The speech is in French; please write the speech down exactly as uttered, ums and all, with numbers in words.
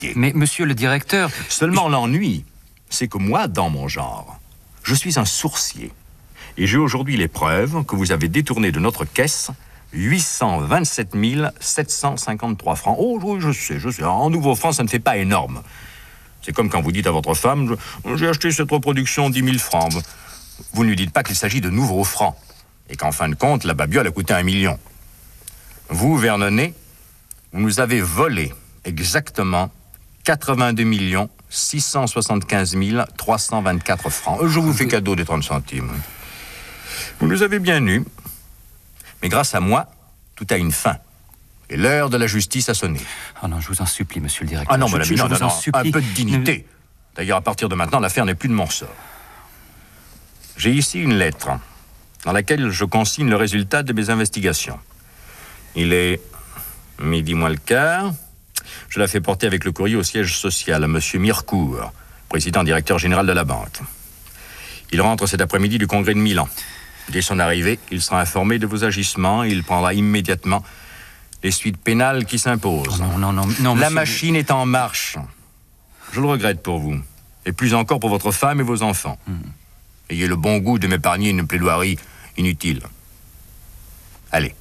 Mais, monsieur le directeur... Seulement l'ennui, c'est que moi, dans mon genre, je suis un sourcier. Et j'ai aujourd'hui les preuves que vous avez détourné de notre caisse huit cent vingt-sept mille sept cent cinquante-trois francs. Oh, oui, je sais, je sais. En nouveaux francs, ça ne fait pas énorme. C'est comme quand vous dites à votre femme, j'ai acheté cette reproduction dix mille francs. Vous ne lui dites pas qu'il s'agit de nouveaux francs. Et qu'en fin de compte, la babiole a coûté un million. Vous, Vernonnet, vous nous avez volé exactement quatre-vingt-deux millions six cent soixante-quinze mille trois cent vingt-quatre francs. Je vous fais cadeau des trente centimes. Vous nous avez bien eus. Mais grâce à moi, tout a une fin. Et l'heure de la justice a sonné. Oh non, je vous en supplie, monsieur le directeur. Ah non, je, mon ami, je, non, je non, vous en non, supplie. un peu de dignité. D'ailleurs, à partir de maintenant, l'affaire n'est plus de mon ressort. J'ai ici une lettre dans laquelle je consigne le résultat de mes investigations. Il est midi moins le quart. Je la fais porter avec le courrier au siège social à monsieur Mirecourt, président directeur général de la banque. Il rentre cet après-midi du congrès de Milan. Dès son arrivée, il sera informé de vos agissements et il prendra immédiatement les suites pénales qui s'imposent. Oh non, non, non, non, La monsieur... machine est en marche. Je le regrette pour vous. Et plus encore pour votre femme et vos enfants. Mm. Ayez le bon goût de m'épargner une plaidoirie inutile. Allez.